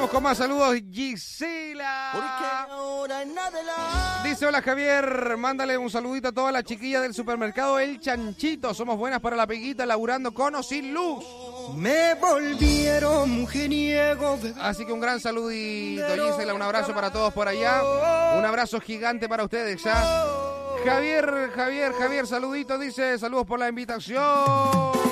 Vamos con más saludos. Gisela. Dice, hola Javier, mándale un saludito a toda la chiquilla del supermercado El Chanchito. Somos buenas para la peguita, laburando con o sin luz. Me volvieron mujeriego. Así que un gran saludito, Gisela, un abrazo para todos por allá. Un abrazo gigante para ustedes, ¿ya? Javier, saludito, dice, saludos por la invitación.